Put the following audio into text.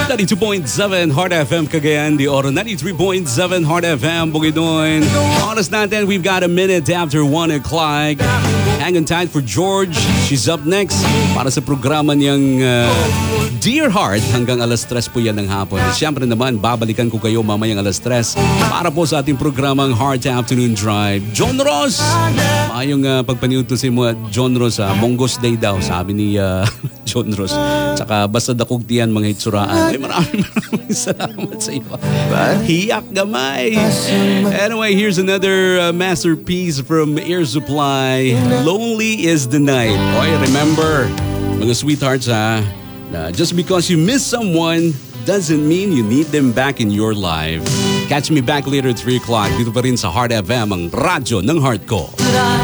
92.7 Heart FM Cagayan de Oro, 93.7 Heart FM Bukidnon. Oras natin, we've got a minute after 1 o'clock. Hang on tight for George. She's up next para sa programa niyang Dear Heart. Hanggang alas 3 po yan ng hapon. At syempre naman, babalikan ko kayo mamayang alas 3 para po sa ating programang Heart Afternoon Drive. John Ross! Mayong pagpaniutusin mo, John Ross, Mongo's Day daw, sabi ni John Ross. Tsaka basta dakog tiyan mga hitsuraan. Ay, maraming salamat sa iyo. Hiyak gamay. Anyway, here's another masterpiece from Air Supply. Lonely is the Night. Okay, remember, mga sweethearts just because you miss someone doesn't mean you need them back in your life. Catch me back later at 3 o'clock. Dito pa rin sa Heart FM, ang radyo ng heart ko.